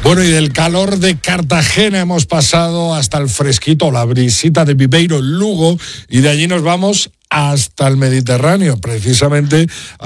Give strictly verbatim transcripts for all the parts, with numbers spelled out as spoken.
Bueno, y del calor de Cartagena hemos pasado hasta el fresquito, la brisita de Viveiro, Lugo, y de allí nos vamos hasta el Mediterráneo, precisamente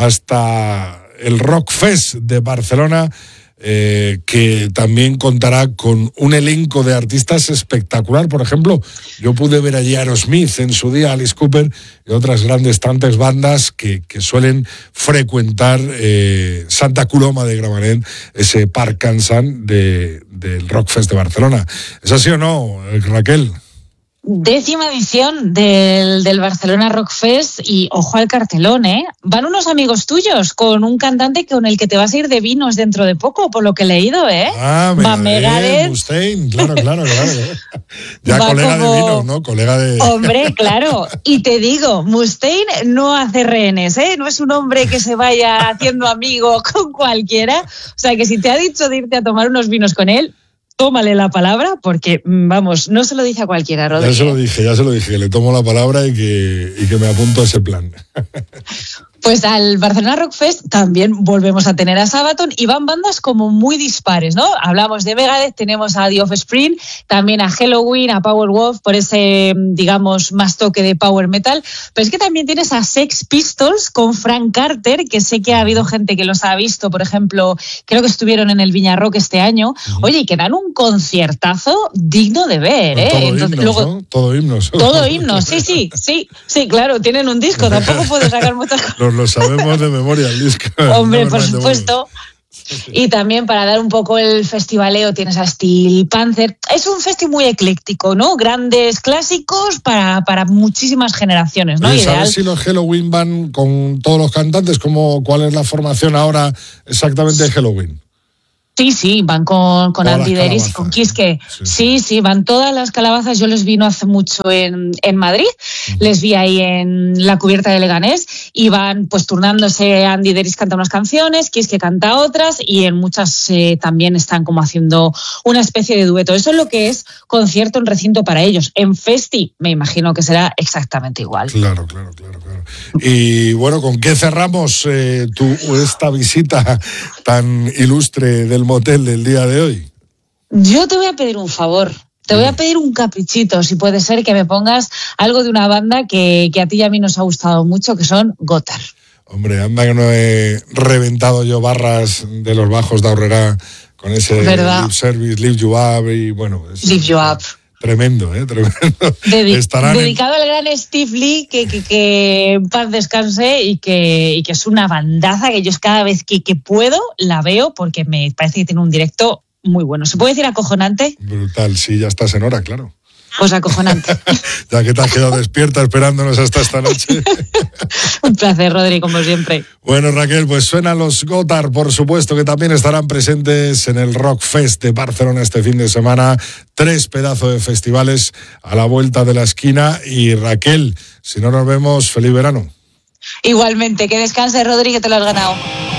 hasta el Rock Fest de Barcelona, eh, que también contará con un elenco de artistas espectacular. Por ejemplo, yo pude ver allí a Aerosmith en su día, Alice Cooper y otras grandes tantas bandas que, que suelen frecuentar eh, Santa Coloma de Gramenet, ese Parc Can Sant de, del Rock Fest de Barcelona. ¿Es así o no, Raquel? Décima edición del, del Barcelona Rock Fest y ojo al cartelón, ¿eh? Van unos amigos tuyos con un cantante con el que te vas a ir de vinos dentro de poco, por lo que he leído, ¿eh? Ah, Megadeth, Mustaine, claro, claro, claro. Ya Va colega como... de vinos, ¿no? Colega de... Hombre, claro. Y te digo, Mustaine no hace rehenes, ¿eh? No es un hombre que se vaya haciendo amigo con cualquiera. O sea, que si te ha dicho de irte a tomar unos vinos con él, tómale la palabra, porque, vamos, no se lo dice a cualquiera, Rodri. Ya se lo dije, ya se lo dije, que le tomo la palabra y que, y que me apunto a ese plan. Pues al Barcelona Rock Fest también volvemos a tener a Sabaton y van bandas como muy dispares, ¿no? Hablamos de Megadeth, tenemos a The Offspring, también a Helloween, a Powerwolf, por ese, digamos, más toque de power metal, pero es que también tienes a Sex Pistols con Frank Carter, que sé que ha habido gente que los ha visto, por ejemplo, creo que estuvieron en el Viña Rock este año, uh-huh. Oye, y que dan un conciertazo digno de ver, ¿eh? Todo Entonces, himnos, luego, ¿no? Todo himnos. Todo himnos, sí, sí, sí, sí, claro, tienen un disco, tampoco puedo sacar muchas cosas. Lo sabemos de memoria el disco. Hombre, por supuesto. Y también para dar un poco el festivaleo tienes a Steel Panther. Es un festi muy ecléctico, ¿no? Grandes clásicos para, para muchísimas generaciones, ¿no? ¿Y sabes si los Helloween van con todos los cantantes? ¿Cómo, ¿Cuál es la formación ahora exactamente de Helloween? Sí, sí, van con, con Andy Deris y con Kiske. Sí. sí, sí, van todas las calabazas. Yo les vi no hace mucho en, en Madrid, uh-huh. Les vi ahí en la cubierta de Leganés y van pues turnándose. Andy Deris canta unas canciones, Kiske canta otras y en muchas eh, también están como haciendo una especie de dueto. Eso es lo que es concierto en recinto para ellos. En Festi me imagino que será exactamente igual. Claro, claro, claro, claro. Y bueno, ¿con qué cerramos eh, tu, esta visita tan ilustre del motel del día de hoy? Yo te voy a pedir un favor. Te voy a pedir un caprichito, si puede ser, que me pongas algo de una banda que, que a ti y a mí nos ha gustado mucho, que son Gotthard. Hombre, anda que no he reventado yo barras de los bajos de Aurrera con ese ¿verdad? Lip Service, Lift You Up y bueno... Es, Lift You Up. Tremendo, ¿eh? Tremendo. Dedi- dedicado en... al gran Steve Lee, que, que, que en paz descanse y que, y que es una bandaza que yo cada vez que, que puedo la veo porque me parece que tiene un directo muy bueno. ¿Se puede decir acojonante? Brutal, sí, ya estás en hora, claro. Pues acojonante. Ya que te has quedado despierta esperándonos hasta esta noche. Un placer, Rodri, como siempre. Bueno, Raquel, pues suenan los Gotthard, por supuesto, que también estarán presentes en el Rock Fest de Barcelona este fin de semana. Tres pedazos de festivales a la vuelta de la esquina. Y Raquel, si no nos vemos, feliz verano. Igualmente, que descanse, Rodri, que te lo has ganado.